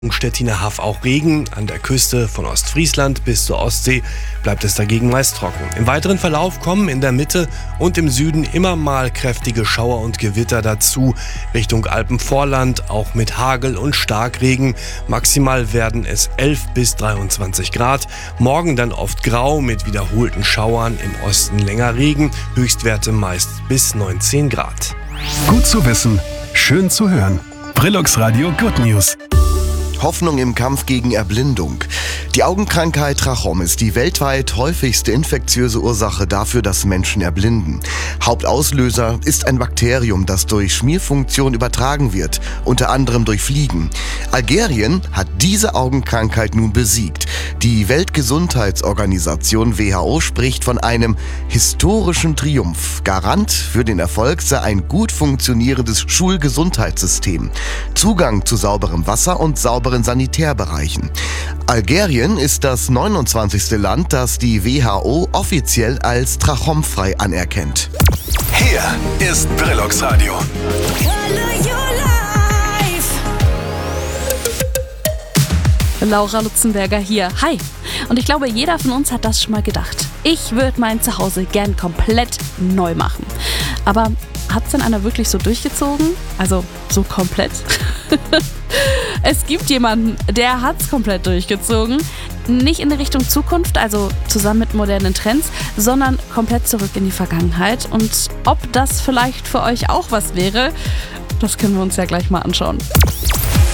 Stettiner Haff auch Regen. An der Küste von Ostfriesland bis zur Ostsee bleibt es dagegen meist trocken. Im weiteren Verlauf kommen in der Mitte und im Süden immer mal kräftige Schauer und Gewitter dazu. Richtung Alpenvorland auch mit Hagel und Starkregen. Maximal werden es 11 bis 23 Grad. Morgen dann oft grau mit wiederholten Schauern. Im Osten länger Regen. Höchstwerte meist bis 19 Grad. Gut zu wissen, schön zu hören. Brillux Radio Good News. Hoffnung im Kampf gegen Erblindung. Die Augenkrankheit Trachom ist die weltweit häufigste infektiöse Ursache dafür, dass Menschen erblinden. Hauptauslöser ist ein Bakterium, das durch Schmierfunktion übertragen wird, unter anderem durch Fliegen. Algerien hat diese Augenkrankheit nun besiegt. Die Weltgesundheitsorganisation WHO spricht von einem historischen Triumph. Garant für den Erfolg sei ein gut funktionierendes Schulgesundheitssystem, Zugang zu sauberem Wasser und sauberen Sanitärbereichen. Algerien ist das 29. Land, das die WHO offiziell als trachomfrei anerkennt. Hier ist Brillux Radio. Laura Lutzenberger hier. Hi! Und ich glaube, jeder von uns hat das schon mal gedacht. Ich würde mein Zuhause gern komplett neu machen. Aber hat es denn einer wirklich so durchgezogen? Also so komplett? Es gibt jemanden, der hat es komplett durchgezogen. Nicht in die Richtung Zukunft, also zusammen mit modernen Trends, sondern komplett zurück in die Vergangenheit. Und ob das vielleicht für euch auch was wäre, das können wir uns ja gleich mal anschauen.